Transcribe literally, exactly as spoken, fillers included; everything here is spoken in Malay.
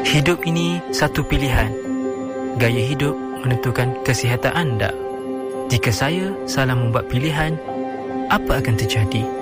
Hidup ini satu pilihan. Gaya hidup menentukan kesihatan anda. Jika saya salah membuat pilihan, apa akan terjadi?